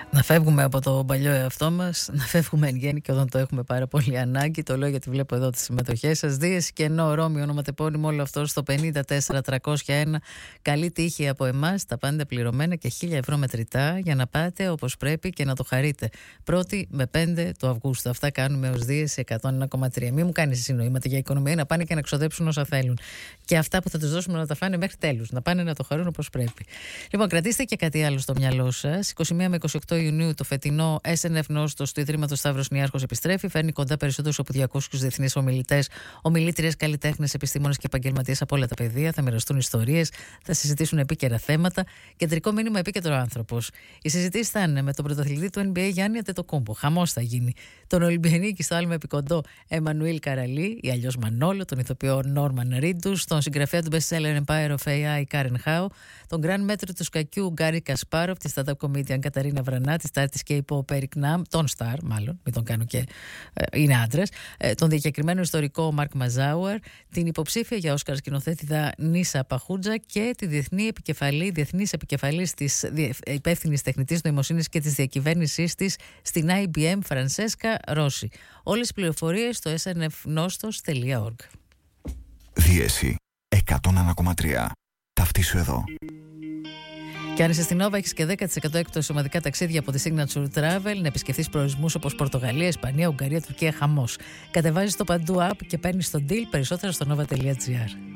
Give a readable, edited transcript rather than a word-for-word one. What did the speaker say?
Να φεύγουμε από το παλιό εαυτό μας, να φεύγουμε εν γέννη και όταν το έχουμε πάρα πολύ ανάγκη. Το λέω γιατί βλέπω εδώ τις συμμετοχές σας. Δίεση και ενώ Ρώμη, ονοματεπώνυμο όλο αυτό στο 54301. Καλή τύχη από εμάς, τα πάντα πληρωμένα και 1.000 ευρώ μετρητά για να πάτε όπως πρέπει και να το χαρείτε. 1η με 5 του Αυγούστου. Αυτά κάνουμε ως δίεση 101,3. Μην μου κάνεις εσύ νοήματα για οικονομία, να πάνε και να ξοδέψουν όσα θέλουν. Και αυτά που θα τους δώσουμε να τα φάνε μέχρι τέλους. Να πάνε να το χαρούν όπως πρέπει. Λοιπόν, κρατήστε και κάτι άλλο στο μυαλό σας. 21 με 28 Ιουνίου το φετινό SNF Νόστος του Ιδρύματος Σταύρος Νιάρχος επιστρέφει. Φέρνει κοντά περισσότερους από 200 διεθνείς ομιλητές, ομιλήτριες, καλλιτέχνες, επιστήμονες και επαγγελματίες από όλα τα πεδία. Θα μοιραστούν ιστορίες, θα συζητήσουν επίκαιρα θέματα. Κεντρικό μήνυμα επίκεντρο άνθρωπος. Οι συζητήσεις θα είναι με τον πρωταθλητή του NBA Γιάννη Αντετοκούμπο. Χαμός θα γίνει. Τον Ολυμπιανίκη στο άλμα επικοντό Εμμανουήλ Καραλή, ή αλλιώς Μανόλο, τον ηθοποιό Νόρμαν Ρίντους, τον συγγραφέα του bestseller Empire of AI Κάρεν Χάου, τον Grand Μέτρο του Σκακιού Γκάρι Κασπάροφ, τη stand-up comedian Καταρίνα Βρανά, τη star της K-pop Eric Nam, τον star μάλλον, μην τον κάνω και είναι άντρας, τον διακεκριμένο ιστορικό Μαρκ Μαζάουερ, την υποψήφια για Όσκαρ σκηνοθέτηδα Νίσα Παχούτζα και τη διεθνής επικεφαλής της υπεύθυνης τεχνητής νοημοσύνης και της διακυβέρνησής της στην IBM Φρανσέσκα Ρώση. Όλες οι πληροφορίες στο snfnostos.org. Δίεση 101,3. Ταυτίσου εδώ. Και αν είσαι στην Nova, έχεις και 10% έκπτωση σε ομαδικά ταξίδια από τη Signature Travel, να επισκεφθείς προορισμούς όπως Πορτογαλία, Ισπανία, Ουγγαρία, Τουρκία, χαμός. Κατεβάζεις το παντού app και παίρνεις τον deal. Περισσότερα στο nova.gr.